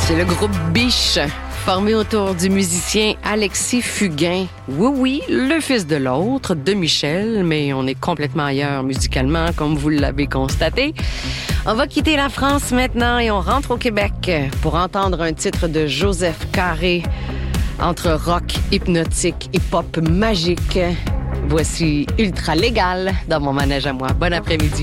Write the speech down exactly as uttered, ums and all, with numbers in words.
C'est le groupe Biche, formé autour du musicien Alexis Fugain. Oui, oui, le fils de l'autre, de Michel, mais on est complètement ailleurs musicalement, comme vous l'avez constaté. On va quitter la France maintenant et on rentre au Québec pour entendre un titre de Joseph Carré entre rock hypnotique et pop magique. Voici Ultra Légal dans mon manège à moi. Bon après-midi.